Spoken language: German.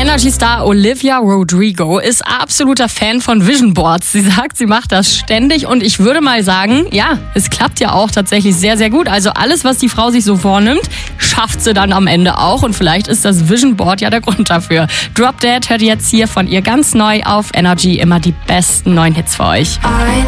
Energy-Star Olivia Rodrigo ist absoluter Fan von Vision Boards. Sie sagt, sie macht das ständig und ich würde mal sagen, ja, es klappt ja auch tatsächlich sehr, sehr gut. Also alles, was die Frau sich so vornimmt, schafft sie dann am Ende auch und vielleicht ist das Vision Board ja der Grund dafür. Drop Dead hört jetzt hier von ihr ganz neu auf Energy, immer die besten neuen Hits für euch. I